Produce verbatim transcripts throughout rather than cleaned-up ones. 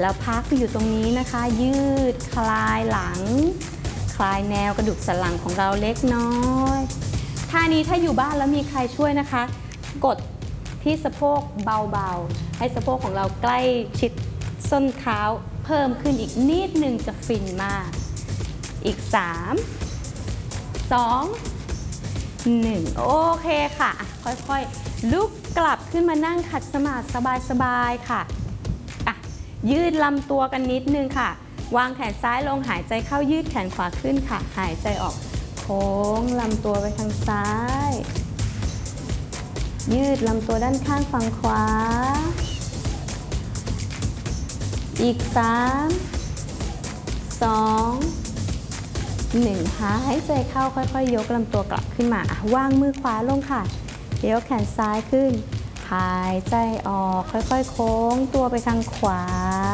แล้วพักอยู่ตรงนี้นะคะ ยืดคลายหลังคลายแนวกระดูกสันหลังของเราเล็กน้อยท่านี้ถ้าอยู่บ้านแล้วมีใครช่วยนะคะกดที่สะโพกเบาๆให้สะโพกของเราใกล้ชิดส้นเท้าเพิ่มขึ้นอีกนิดนึงจะฟินมากอีกสาม สอง หนึ่งโอเคค่ะค่อยๆลุกกลับขึ้นมานั่งขัดสมาธิสบายๆค่ะอ่ะยืดลำตัวกันนิดนึงค่ะวางแขนซ้ายลงหายใจเข้ายืดแขนขวาขึ้นค่ะหายใจออกโค้งลำตัวไปทางซ้ายยืดลำตัวด้านข้างฝั่งขวาอีกสาม สอง หนึ่งหายใจเข้าค่อยๆยกลำตัวกลับขึ้นมาวางมือขวาลงค่ะยกแขนซ้ายขึ้นหายใจออกค่อยๆโค้งตัวไปทางขวา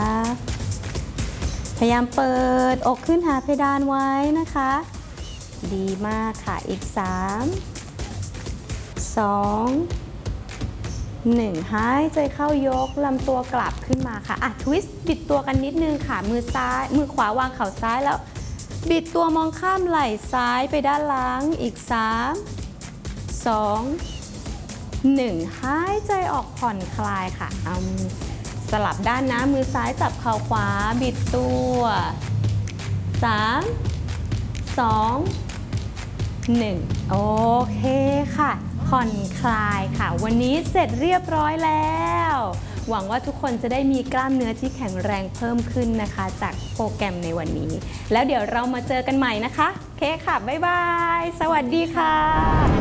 พยายามเปิดอกขึ้นหาเพดานไว้นะคะดีมากค่ะอีกสาม สอง หนึ่งหายใจเข้ายกลำตัวกลับขึ้นมาค่ะอ่ะทวิสต์บิดตัวกันนิดนึงค่ะมือซ้ายมือขวาวางเข่าซ้ายแล้วบิดตัวมองข้ามไหล่ซ้ายไปด้านหลังอีกสาม สอง หนึ่งหายใจออกผ่อนคลายค่ะเอาสลับด้านนะมือซ้ายจับเข่าขวาบิดตัวสาม สอง หนึ่งโอเคค่ะผ่อนคลายค่ะวันนี้เสร็จเรียบร้อยแล้วหวังว่าทุกคนจะได้มีกล้ามเนื้อที่แข็งแรงเพิ่มขึ้นนะคะจากโปรแกรมในวันนี้แล้วเดี๋ยวเรามาเจอกันใหม่นะคะโอเคค่ะบ๊ายบายสวัสดีค่ะ